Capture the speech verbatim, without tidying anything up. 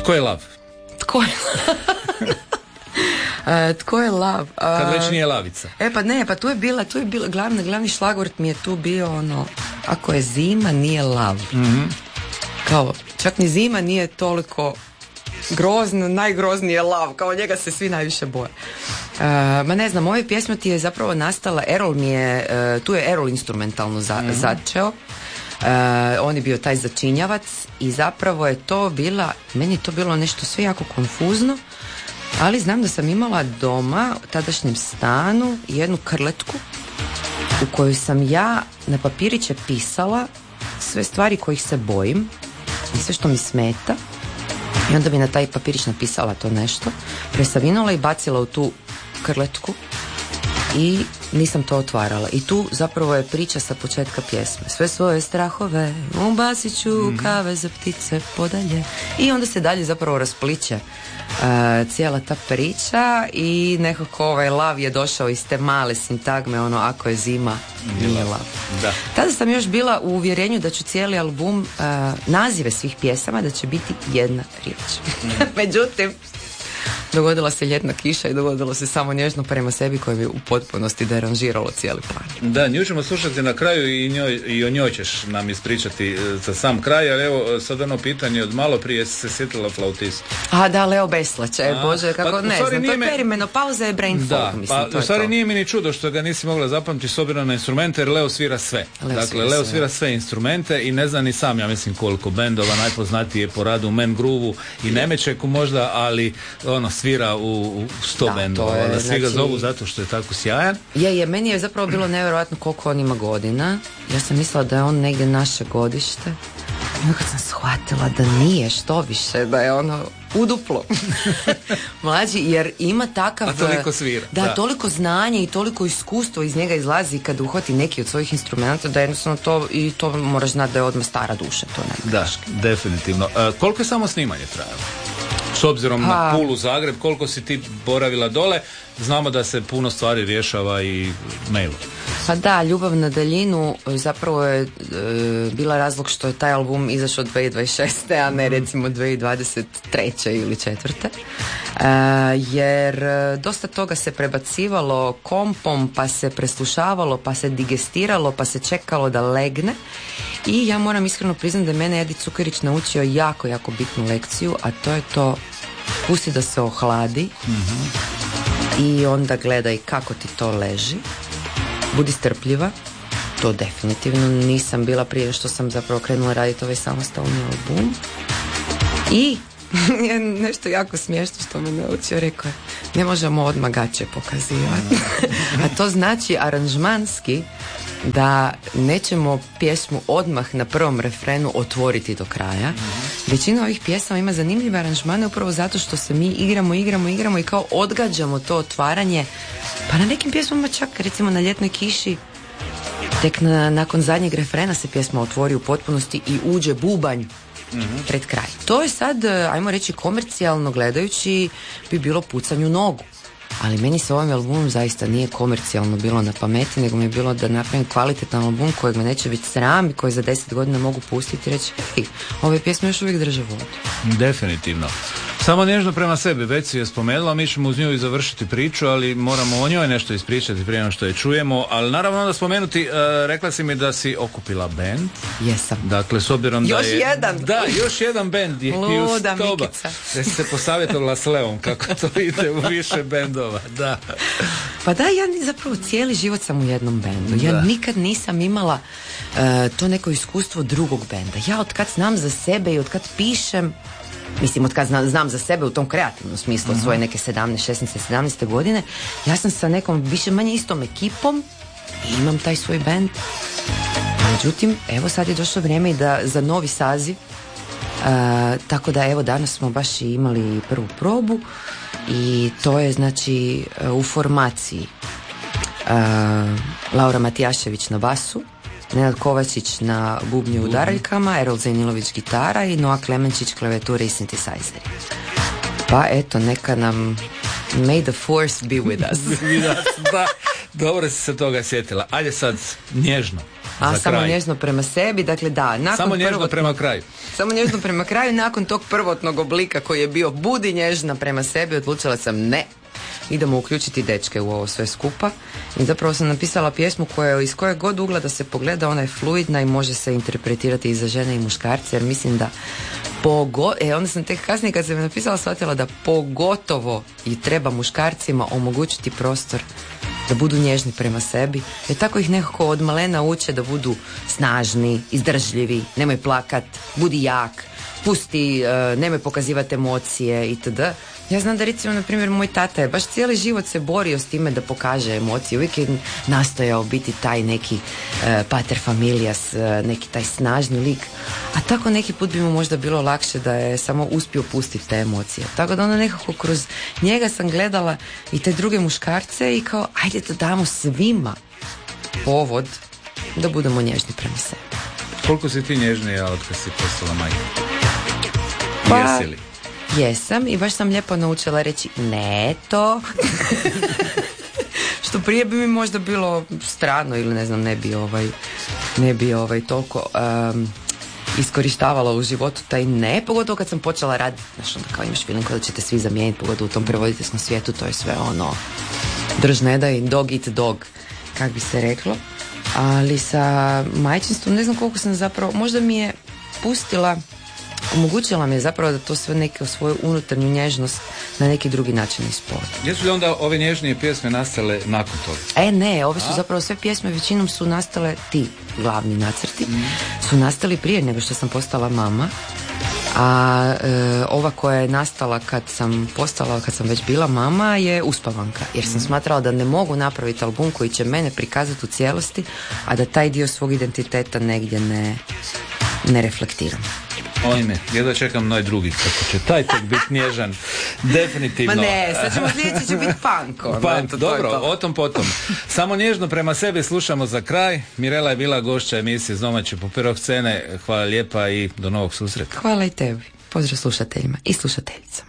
Tko je lav? Tko je Uh, tko je lav? Uh, Kad već nije lavica. E pa ne, pa tu je bila, tu je bila glavni, glavni šlagvort mi je tu bio ono, ako je zima nije lav. Mm-hmm. Kao, čak ni zima nije toliko grozno, najgrozniji je lav, kao njega se svi najviše boje. Uh, ma ne znam, ove pjesma ti je zapravo nastala, Errol mi je, uh, tu je Errol instrumentalno za, mm-hmm. začeo. Uh, on je bio taj začinjavac i zapravo je to bila, meni je to bilo nešto sve jako konfuzno, ali znam da sam imala doma u tadašnjem stanu jednu krletku u kojoj sam ja na papiriće pisala sve stvari kojih se bojim i sve što mi smeta i onda bi na taj papirić napisala to nešto, presavinula i bacila u tu krletku i nisam to otvarala. I tu zapravo je priča sa početka pjesme. Sve svoje strahove ubacit ću mm-hmm. kave za ptice podalje. I onda se dalje zapravo raspliće uh, cijela ta priča i nekako ovaj lav je došao iz te male sintagme, ono ako je zima nije lav. Da. Tada sam još bila u uvjerenju da ću cijeli album, uh, nazive svih pjesama da će biti jedna riječ. Mm. Međutim, dogodila se ljetna kiša i dogodilo se samo nježno prema sebi koje bi u potpunosti deranžiralo cijeli plan. Da, nju ćemo slušati na kraju i, njoj, i o njoj ćeš nam ispričati za sam kraj, ali evo sad ono pitanje od malo prije se sjetila flautist. A da, Leo Beslać, e, bože, kako pa, ne znam, to je me... perimenopauza je brain fog, da, mislim, pa, to je u stvari to. Nije mi ni čudo što ga nisi mogla zapamtiti s obzirom na instrumente, jer Leo svira sve. Leo dakle, svira Leo sve. svira sve instrumente i ne zna ni sam, ja mislim, koliko bendova, najpoznatiji je po radu u Man Groove-u i Nemečeku možda, ali ono, svira u, u sto da, bendova, je, da svi znači... ga zovu zato što je tako sjajan. Je, je, meni je zapravo bilo nevjerojatno koliko on ima godina. Ja sam mislila da je on negdje naše godište. I kad sam shvatila da nije, što više, da je ono uduplo mlađi, jer ima takav... A toliko svira. Da, da, toliko znanja i toliko iskustvo iz njega izlazi kad uhvati neki od svojih instrumenta, da jednostavno to, i to moraš znati da je odmah stara duša, to ne. Da, definitivno. Uh, koliko je samo snimanje trajalo? S obzirom pa. na Pulu, Zagreb, koliko si ti boravila dole, znamo da se puno stvari rješava i mailom. Pa da, Ljubav na daljinu zapravo je e, bila razlog što je taj album izašao dvije tisuće dvadeset šeste. a ne recimo dvije tisuće dvadeset treće ili četvrte. E, jer dosta toga se prebacivalo kompom, pa se preslušavalo, pa se digestiralo, pa se čekalo da legne. I ja moram iskreno priznati da je mene Edi Cukerić naučio jako, jako bitnu lekciju, a to je to pusti da se ohladi mm-hmm. i onda gledaj kako ti to leži. Budi strpljiva, to definitivno nisam bila prije što sam zapravo krenula raditi ovaj samostalni album. I nešto jako smiješno što me naučio, rekao je, ne možemo odmah gaće pokazivati. A to znači aranžmanski da nećemo pjesmu odmah na prvom refrenu otvoriti do kraja. Većina ovih pjesama ima zanimljive aranžmane upravo zato što se mi igramo, igramo, igramo i kao odgađamo to otvaranje. Pa na nekim pjesmama čak, recimo na Ljetnoj kiši, tek na, nakon zadnjeg refrena se pjesma otvori u potpunosti i uđe bubanj mm-hmm. pred kraj. To je sad, ajmo reći, komercijalno gledajući bi bilo pucanju nogu. Ali meni sa ovim albumom zaista nije komercijalno bilo na pameti, nego mi je bilo da napravim kvalitetan album kojeg me neće biti sram i koji za deset godina mogu pustiti i reći, hej, ove pjesme još uvijek drže vodu. Definitivno. Samo nježno prema sebi, već si je spomenula, mi ćemo uz nju i završiti priču, ali moramo o njoj nešto ispričati prije nego što je čujemo, ali naravno onda spomenuti, uh, rekla si mi da si okupila bend. Jesam. Dakle, s obzirom da još je... jedan. Da, još jedan bend je Luda uz toba. Mikica. Da si se posavjetovala s Leom, kako to ide u više bendova. Da. Pa da, ja zapravo cijeli život sam u jednom bendu. Ja da. nikad nisam imala uh, to neko iskustvo drugog benda. Ja od kad znam za sebe i od kad pišem, mislim, od kad znam, znam za sebe u tom kreativnom smislu, uh-huh. svoje neke sedamnaeste, šesnaeste, sedamnaeste godine, ja sam sa nekom više manje istom ekipom i imam taj svoj bend. Međutim, evo sad je došlo vrijeme i da za novi saziv, uh, tako da evo danas smo baš i imali prvu probu i to je znači uh, u formaciji uh, Laura Matijašević na basu, Nenad Kovačić na bubnju udaraljkama, Erol Zajnilović gitara i Noa Klemenčić klavijature i synthesizeri. Pa eto, neka nam may the force be with us. Da, dobro si se toga sjetila. Ajde sad, nježno. A za samo kraj. nježno prema sebi, dakle da. Nakon Samo nježno prvotnog, prema kraju. Samo nježno prema kraju, nakon tog prvotnog oblika koji je bio budi nježna prema sebi, odlučila sam ne. Idemo uključiti dečke u ovo sve skupa i zapravo sam napisala pjesmu koja iz kojeg god ugla da se pogleda, ona je fluidna i može se interpretirati i za žene i muškarce, jer mislim da pogo... e, onda sam tek kasnije kad sam napisala shvatila da pogotovo i treba muškarcima omogućiti prostor da budu nježni prema sebi, jer tako ih nekako od malena uče da budu snažni, izdržljivi, nemoj plakat, budi jak, pusti, uh, nemoj pokazivati emocije itd. Ja znam da recimo, na primjer, moj tata je baš cijeli život se borio s time da pokaže emocije. Uvijek je nastojao biti taj neki uh, pater familias, uh, neki taj snažni lik. A tako neki put bi mu možda bilo lakše da je samo uspio pustiti te emocije. Tako da onda nekako kroz njega sam gledala i te druge muškarce i kao, ajde da damo svima povod da budemo nježni prema sebi. Koliko si ti nježnija od kad si postala majka? Pa, jesi li? Jesam i baš sam lijepo naučila reći ne to. Što prije bi mi možda bilo strano ili ne znam, ne bi ovaj, ne bi ovaj toliko um, iskorištavala u životu taj ne, pogotovo kad sam počela raditi, znaš, onda kao imaš feeling da ćete svi zamijeniti, pogotovo u tom prevoditeljskom svijetu, to je sve ono drž ne daj, dog eat dog, kak bi se reklo. Ali sa majčinstvom ne znam koliko sam zapravo, možda mi je pustila, omogućila mi je zapravo da to sve neke svoju unutarnju nježnost na neki drugi način ispoljim. Jesu li onda ove nježnije pjesme nastale nakon toga? E ne, ove su zapravo sve pjesme, većinom su nastale, ti glavni nacrti, mm. su nastali prije nego što sam postala mama. A e, ova koja je nastala kad sam postala, kad sam već bila mama, je Uspavanka, jer sam smatrala da ne mogu napraviti album koji će mene prikazati u cijelosti, a da taj dio svog identiteta negdje ne, ne reflektiram. Ojme, jedva čekam onaj drugi, kako će taj tek biti nježan, definitivno. Ma ne, sad ćemo sljedeći će biti punk. Punk, dobro, o tom potom. Samo nježno prema sebi slušamo za kraj. Mirela je bila gošća emisije iz domaće pop rock scene. Hvala lijepa i do novog susreta. Hvala i tebi. Pozdrav slušateljima i slušateljicama.